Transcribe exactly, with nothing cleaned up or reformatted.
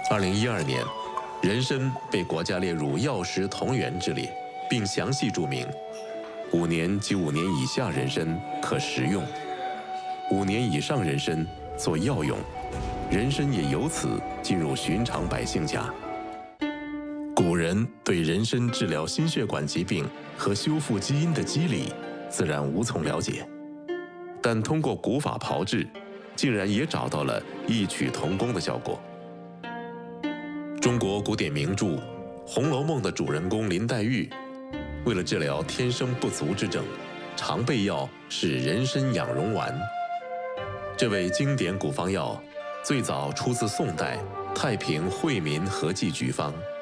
二零一二年，人参被国家列入药食同源之列，并详细注明，五年及五年以下人参可食用，五年以上人参做药用，人参也由此进入寻常百姓家。古人对人参治疗心血管疾病和修复基因的机理自然无从了解，但通过古法炮制，竟然也找到了异曲同工的效果。中国古典名著《红楼梦》的主人公林黛玉，为了治疗天生不足之症，常备药是人参养荣丸。这味经典古方药最早出自宋代太平惠民和剂局方。